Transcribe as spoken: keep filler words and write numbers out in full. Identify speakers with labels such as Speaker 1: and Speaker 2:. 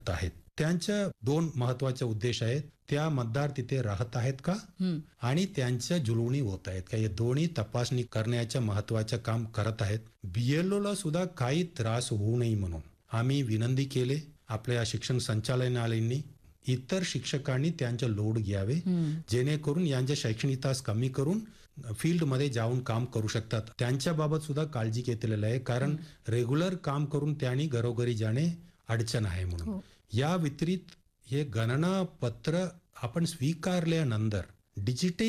Speaker 1: आहेत. त्यांच्या दोन महत्वाचे उद्देश आहेत. त्या मतदार तिथे राहत आहेत का आणि त्यांच्या जुळवणी होत आहेत का, हे दोन्ही तपासणी करण्याच्या महत्वाचं काम करत आहेत. बीएलओ ला सुद्धा काही त्रास होऊ नये म्हणून आम्ही विनंती केले आपल्या शिक्षण संचालनालयांनी, इतर शिक्षकांनी त्यांचा लोड घ्यावे जेणेकरून यांचे शैक्षणिक तास कमी करून फील्ड मध्ये जाऊन काम करू शकतात. त्यांच्या बाबत सुद्धा काळजी घेतलेली आहे, कारण रेग्युलर काम करून त्यांनी घरोघरी जाणे अडचण आहे म्हणून. या व्यतिरिक्त हे गणना पत्र आपण स्वीकारल्यानंतर डिजिटल